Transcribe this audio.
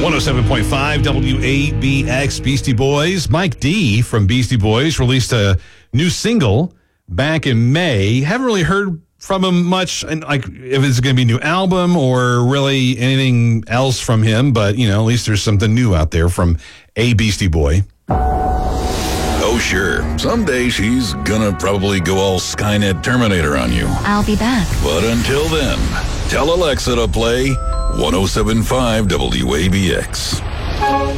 107.5 WABX Beastie Boys. Mike D from Beastie Boys released a new single back in May. Haven't really heard from him much, and like if it's going to be a new album or really anything else from him, but at least there's something new out there from a Beastie Boy. Oh, sure. Someday she's gonna probably go all Skynet Terminator on you. I'll be back. But until then, tell Alexa to play 107.5 WABX.